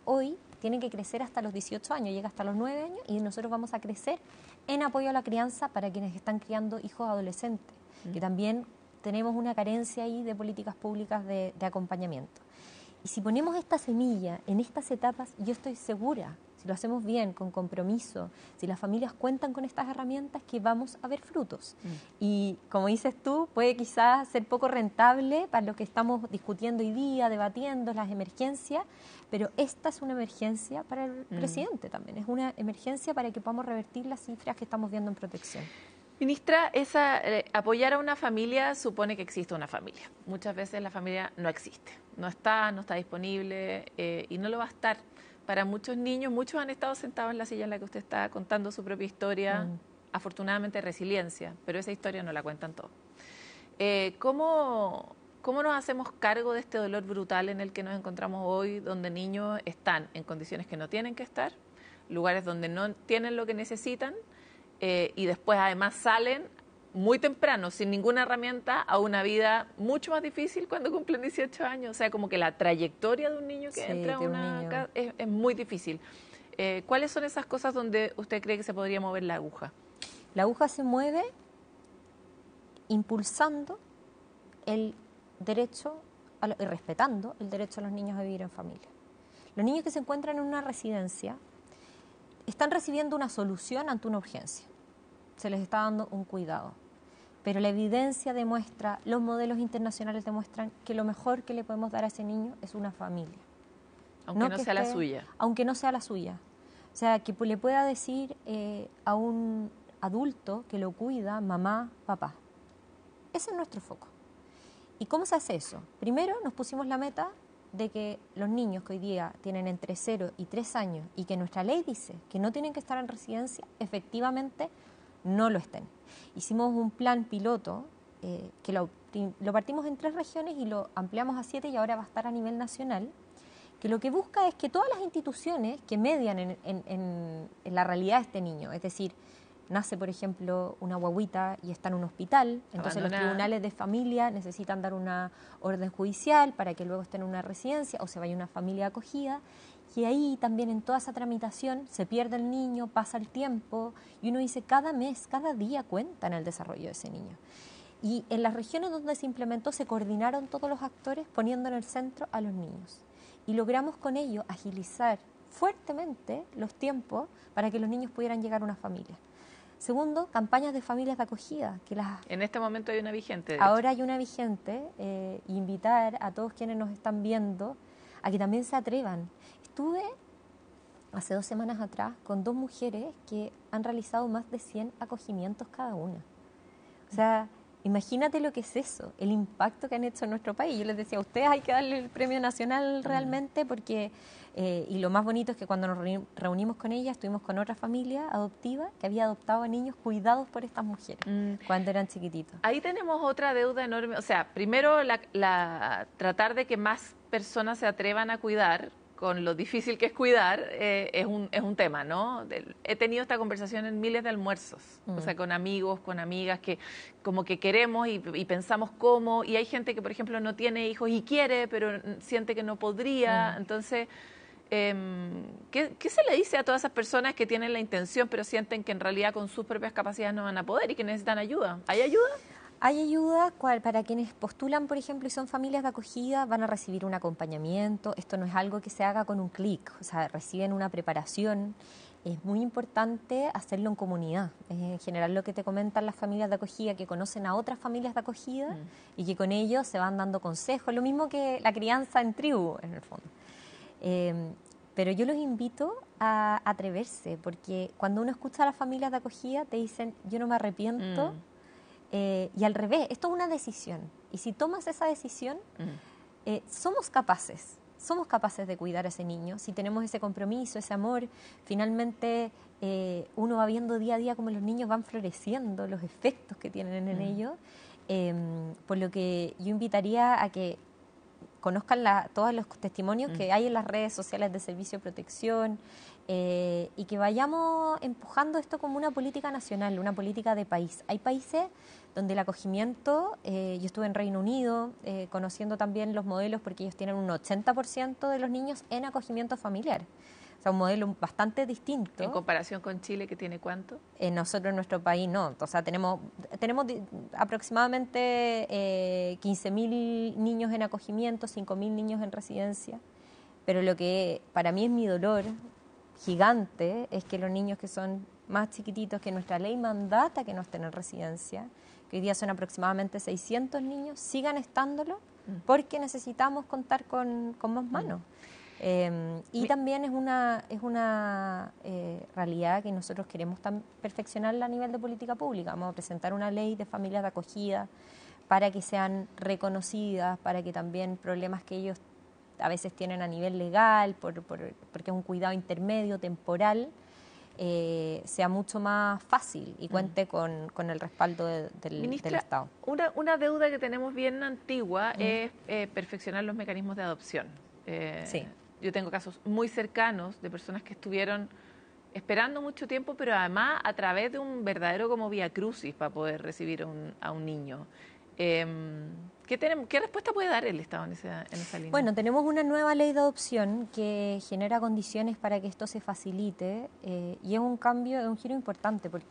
hoy tiene que crecer hasta los 18 años, llega hasta los 9 años y nosotros vamos a crecer en apoyo a la crianza para quienes están criando hijos adolescentes, que también tenemos una carencia ahí de políticas públicas de acompañamiento. Y si ponemos esta semilla en estas etapas, yo estoy segura, si lo hacemos bien, con compromiso, si las familias cuentan con estas herramientas, que vamos a ver frutos. Y como dices tú, puede quizás ser poco rentable para lo que estamos discutiendo hoy día, debatiendo las emergencias, pero esta es una emergencia para el presidente también, es una emergencia para que podamos revertir las cifras que estamos viendo en protección. Ministra, apoyar a una familia supone que existe una familia. Muchas veces la familia no existe, no está disponible y no lo va a estar. Para muchos niños, muchos han estado sentados en la silla en la que usted está contando su propia historia, afortunadamente resiliencia, pero esa historia no la cuentan todos. ¿Cómo nos hacemos cargo de este dolor brutal en el que nos encontramos hoy, donde niños están en condiciones que no tienen que estar, lugares donde no tienen lo que necesitan, y después además salen muy temprano, sin ninguna herramienta, a una vida mucho más difícil cuando cumplen 18 años? O sea, como que la trayectoria de un niño que entra a una casa es muy difícil. ¿Cuáles son esas cosas donde usted cree que se podría mover la aguja? La aguja se mueve impulsando el derecho y respetando el derecho de los niños a vivir en familia. Los niños que se encuentran en una residencia están recibiendo una solución ante una urgencia. Se les está dando un cuidado. Pero la evidencia demuestra, los modelos internacionales demuestran que lo mejor que le podemos dar a ese niño es una familia. Aunque no sea la suya. Aunque no sea la suya. O sea, que le pueda decir a un adulto que lo cuida, mamá, papá. Ese es nuestro foco. ¿Y cómo se hace eso? Primero nos pusimos la meta de que los niños que hoy día tienen entre 0 y 3 años y que nuestra ley dice que no tienen que estar en residencia, efectivamente no lo estén. Hicimos un plan piloto que lo partimos en 3 regiones y lo ampliamos a 7 y ahora va a estar a nivel nacional, que lo que busca es que todas las instituciones que median en la realidad de este niño, es decir, nace, por ejemplo, una guaguita y está en un hospital, entonces los tribunales de familia necesitan dar una orden judicial para que luego esté en una residencia o se vaya a una familia acogida, y ahí también en toda esa tramitación se pierde el niño, pasa el tiempo y uno dice cada mes, cada día cuenta en el desarrollo de ese niño. Y en las regiones donde se implementó se coordinaron todos los actores poniendo en el centro a los niños y logramos con ello agilizar fuertemente los tiempos para que los niños pudieran llegar a una familia. Segundo, campañas de familias de acogida. En este momento hay una vigente. Ahora hay una vigente. Invitar a todos quienes nos están viendo a que también se atrevan. Estuve hace 2 semanas atrás con 2 mujeres que han realizado más de 100 acogimientos cada una. O sea, imagínate lo que es eso, el impacto que han hecho en nuestro país. Yo les decía, a ustedes hay que darle el premio nacional realmente porque... y lo más bonito es que cuando nos reunimos con ella, estuvimos con otra familia adoptiva que había adoptado a niños cuidados por estas mujeres cuando eran chiquititos. Ahí tenemos otra deuda enorme. O sea, primero tratar de que más personas se atrevan a cuidar, con lo difícil que es cuidar, es un tema, ¿no? He tenido esta conversación en miles de almuerzos, o sea, con amigos, con amigas, que como que queremos y pensamos cómo, y hay gente que, por ejemplo, no tiene hijos y quiere, pero siente que no podría, entonces... ¿Qué se le dice a todas esas personas que tienen la intención pero sienten que en realidad con sus propias capacidades no van a poder y que necesitan ayuda? ¿Hay ayuda? Hay ayuda para quienes postulan, por ejemplo, y son familias de acogida, van a recibir un acompañamiento. Esto no es algo que se haga con un clic, o sea, reciben una preparación. Es muy importante hacerlo en comunidad. En general lo que te comentan las familias de acogida, que conocen a otras familias de acogida y que con ellos se van dando consejos. Lo mismo que la crianza en tribu, en el fondo. Pero yo los invito a atreverse, porque cuando uno escucha a las familias de acogida te dicen, yo no me arrepiento, y al revés, esto es una decisión. Y si tomas esa decisión, somos capaces de cuidar a ese niño. Si tenemos ese compromiso, ese amor, finalmente uno va viendo día a día cómo los niños van floreciendo, los efectos que tienen en ellos. Por lo que yo invitaría a que conozcan todos los testimonios que hay en las redes sociales de Servicio de Protección y que vayamos empujando esto como una política nacional, una política de país. Hay países donde el acogimiento, yo estuve en Reino Unido conociendo también los modelos porque ellos tienen un 80% de los niños en acogimiento familiar. O sea, un modelo bastante distinto. En comparación con Chile, que tiene ¿cuánto? Nosotros en nuestro país no. O sea, tenemos aproximadamente 15.000 niños en acogimiento, 5.000 niños en residencia. Pero lo que para mí es mi dolor gigante es que los niños que son más chiquititos, que nuestra ley mandata que no estén en residencia, que hoy día son aproximadamente 600 niños, sigan estándolo porque necesitamos contar con más manos. Y también es una realidad que nosotros queremos perfeccionarla a nivel de política pública. Vamos a presentar una ley de familias de acogida para que sean reconocidas, para que también problemas que ellos a veces tienen a nivel legal, porque es un cuidado intermedio, temporal, sea mucho más fácil y cuente con el respaldo del Estado. Una deuda que tenemos bien antigua es perfeccionar los mecanismos de adopción. Sí. Yo tengo casos muy cercanos de personas que estuvieron esperando mucho tiempo, pero además a través de un verdadero como vía crucis para poder recibir a un niño. ¿Qué respuesta puede dar el Estado en esa línea? Bueno, tenemos una nueva ley de adopción que genera condiciones para que esto se facilite y es un cambio, es un giro importante porque